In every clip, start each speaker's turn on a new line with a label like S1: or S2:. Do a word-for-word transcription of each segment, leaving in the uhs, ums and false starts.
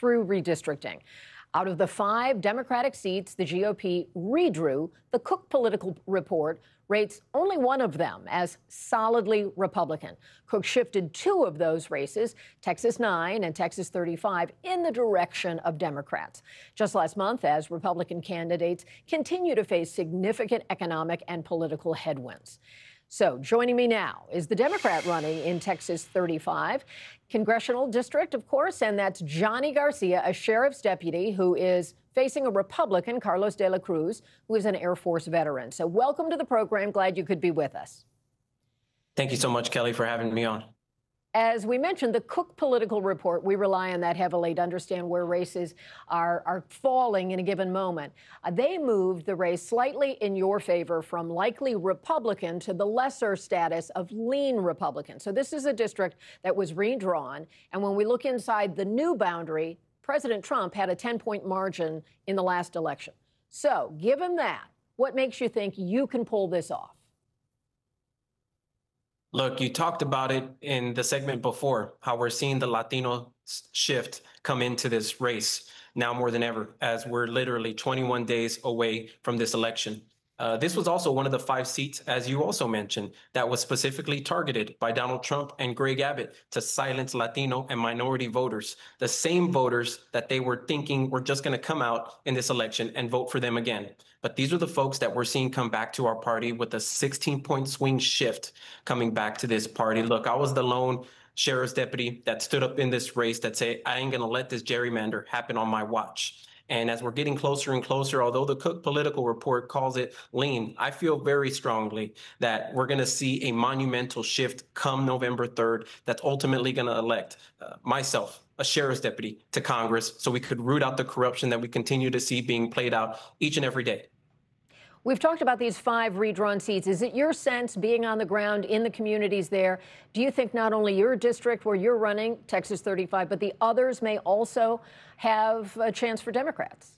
S1: through redistricting. Out of the five Democratic seats the G O P redrew, the Cook Political Report rates only one of them as solidly Republican. Cook shifted two of those races, Texas nine and Texas thirty-five, in the direction of Democrats. Just last month, as Republican candidates continue to face significant economic and political headwinds. So joining me now is the Democrat running in Texas thirty-five congressional district, of course, and that's Johnny Garcia, a sheriff's deputy who is facing a Republican, Carlos de la Cruz, who is an Air Force veteran. So welcome to the program. Glad you could be with us.
S2: Thank you so much, Kelly, for having me on.
S1: As we mentioned, the Cook Political Report, we rely on that heavily to understand where races are, are falling in a given moment. Uh, they moved the race slightly in your favor from likely Republican to the lesser status of lean Republican. So this is a district that was redrawn. And when we look inside the new boundary, President Trump had a ten-point margin in the last election. So given that, what makes you think you can pull this off?
S2: Look, you talked about it in the segment before, how we're seeing the Latino shift come into this race now more than ever, as we're literally twenty-one days away from this election. Uh, this was also one of the five seats, as you also mentioned, that was specifically targeted by Donald Trump and Greg Abbott to silence Latino and minority voters, the same voters that they were thinking were just going to come out in this election and vote for them again. But these are the folks that we're seeing come back to our party with a sixteen-point swing shift coming back to this party. Look, I was the lone sheriff's deputy that stood up in this race that said, I ain't going to let this gerrymander happen on my watch. And as we're getting closer and closer, although the Cook Political Report calls it lean, I feel very strongly that we're going to see a monumental shift come November third that's ultimately going to elect uh, myself, a sheriff's deputy, to Congress so we could root out the corruption that we continue to see being played out each and every day.
S1: We've talked about these five redrawn seats. Is it your sense, being on the ground in the communities there, do you think not only your district where you're running, Texas thirty-five, but the others may also have a chance for Democrats?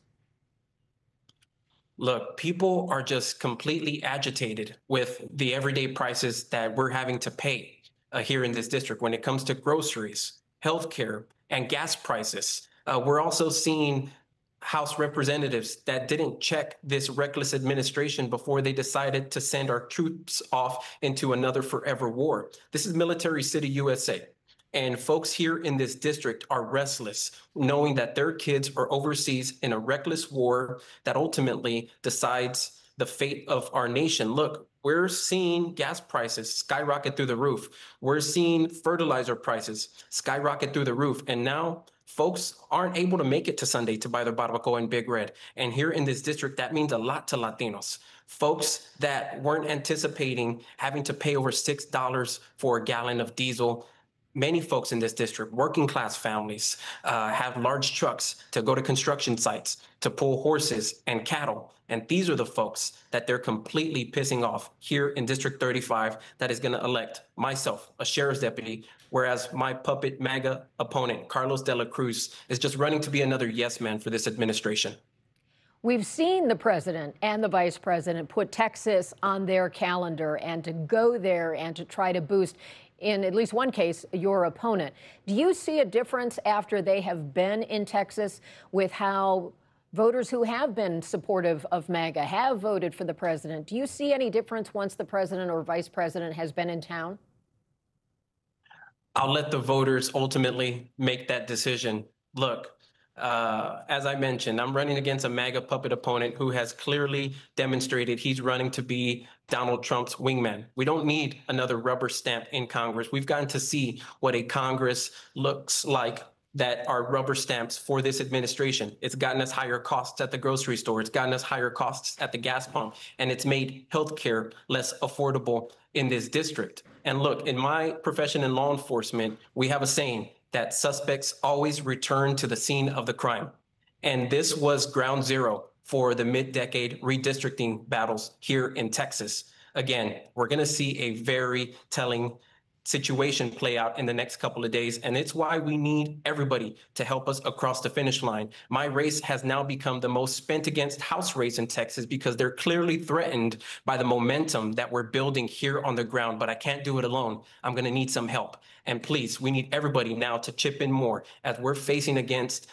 S2: Look, people are just completely agitated with the everyday prices that we're having to pay uh, here in this district when it comes to groceries, healthcare, and gas prices. Uh, we're also seeing House representatives that didn't check this reckless administration before they decided to send our troops off into another forever war. This is Military City, U S A. And folks here in this district are restless, knowing that their kids are overseas in a reckless war that ultimately decides the fate of our nation. Look, we're seeing gas prices skyrocket through the roof. We're seeing fertilizer prices skyrocket through the roof. And now folks aren't able to make it to Sunday to buy their barbacoa and Big Red. And here in this district, that means a lot to Latinos. Folks that weren't anticipating having to pay over six dollars for a gallon of diesel. Many folks in this district, working class families, uh, have large trucks to go to construction sites, to pull horses and cattle. And these are the folks that they're completely pissing off here in District thirty-five that is going to elect myself, a sheriff's deputy, whereas my puppet MAGA opponent, Carlos de la Cruz, is just running to be another yes man for this administration.
S1: We've seen the president and the vice president put Texas on their calendar and to go there and to try to boost, in at least one case, your opponent. Do you see a difference after they have been in Texas with how voters who have been supportive of MAGA have voted for the president? Do you see any difference once the president or vice president has been in town?
S2: I'll let the voters ultimately make that decision. Look, uh, as I mentioned, I'm running against a MAGA puppet opponent who has clearly demonstrated he's running to be Donald Trump's wingman. We don't need another rubber stamp in Congress. We've gotten to see what a Congress looks like that are rubber stamps for this administration. It's gotten us higher costs at the grocery store. It's gotten us higher costs at the gas pump, and it's made healthcare less affordable in this district. And look, in my profession in law enforcement, we have a saying that suspects always return to the scene of the crime. And this was ground zero for the mid-decade redistricting battles here in Texas. Again, we're gonna see a very telling situation play out in the next couple of days. And it's why we need everybody to help us across the finish line. My race has now become the most spent against House race in Texas because they're clearly threatened by the momentum that we're building here on the ground, but I can't do it alone. I'm gonna need some help. And please, we need everybody now to chip in more as we're facing against